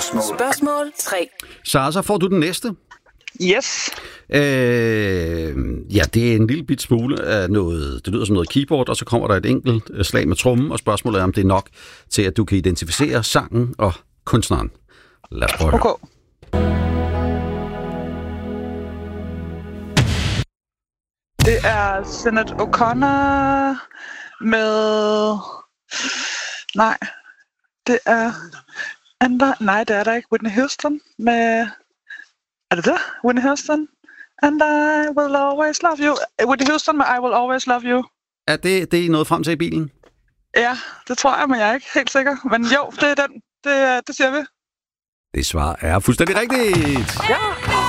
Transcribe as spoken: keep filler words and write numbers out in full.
Spørgsmål tre. Sara, så får du den næste. Yes. Øh, ja, det er en lille bit smule af noget, det lyder som noget keyboard, og så kommer der et enkelt slag med trommen, og spørgsmålet er, om det er nok til, at du kan identificere sangen og kunstneren. Lad os prøve at høre. Okay. Det er Sinéad O'Connor med... Nej, det er... Andre... Nej, det er der ikke. Whitney Houston med... Er det det? Whitney Houston? And I will always love you. Whitney Houston med I will always love you. Er det, det er noget frem til i bilen? Ja, det tror jeg, men jeg er ikke helt sikker. Men jo, det er den. Det, det siger vi. Det svar er fuldstændig rigtigt. Ja.